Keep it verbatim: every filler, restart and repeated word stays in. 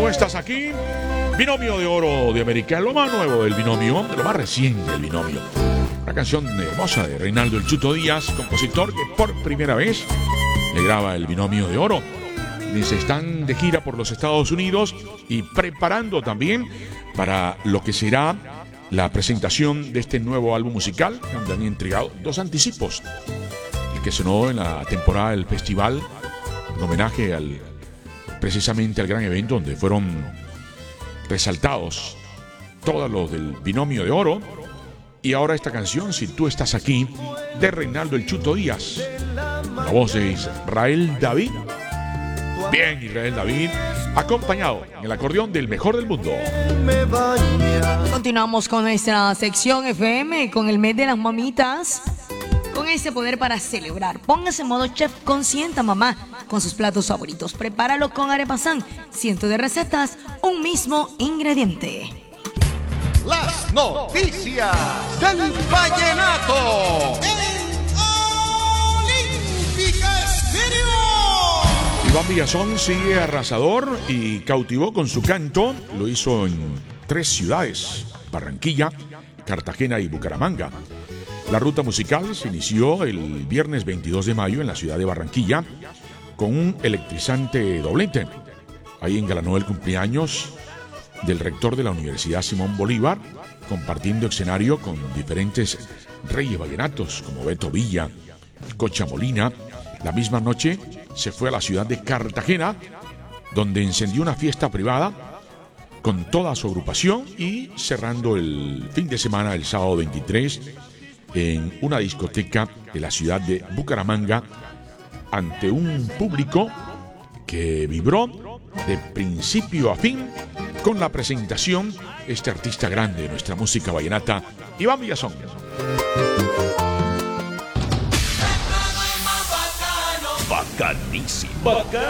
tú estás aquí. Binomio de Oro de América, lo más nuevo del binomio, de lo más reciente del binomio. Una canción hermosa de Reinaldo El Chuto Díaz, compositor que por primera vez le graba el Binomio de Oro. Se están de gira por los Estados Unidos y preparando también para lo que será la presentación de este nuevo álbum musical, donde han entregado dos anticipos. El que sonó en la temporada del festival, en homenaje al, precisamente al gran evento donde fueron resaltados todos los del Binomio de Oro. Y ahora esta canción, Si tú estás aquí, de Reinaldo El Chuto Díaz. La voz de Israel David. Bien, Israel David, acompañado en el acordeón del mejor del mundo. Continuamos con nuestra sección F M, con el mes de las mamitas. Con ese poder para celebrar. Póngase en modo chef, consienta mamá con sus platos favoritos. Prepáralo con Arepazán. Cientos de recetas, un mismo ingrediente. Las noticias del vallenato. Iván Villazón sigue arrasador y cautivó con su canto. Lo hizo en tres ciudades: Barranquilla, Cartagena y Bucaramanga. La ruta musical se inició el viernes veintidós de mayo en la ciudad de Barranquilla con un electrizante doblete. Ahí engalanó el cumpleaños del rector de la Universidad Simón Bolívar, compartiendo escenario con diferentes reyes vallenatos como Beto Villa, Cocha Molina. La misma noche se fue a la ciudad de Cartagena, donde encendió una fiesta privada con toda su agrupación, y cerrando el fin de semana, el sábado veintitrés, en una discoteca de la ciudad de Bucaramanga, ante un público que vibró de principio a fin con la presentación de este artista grande de nuestra música vallenata, Iván Villazón. Bacanísimo. Bacán.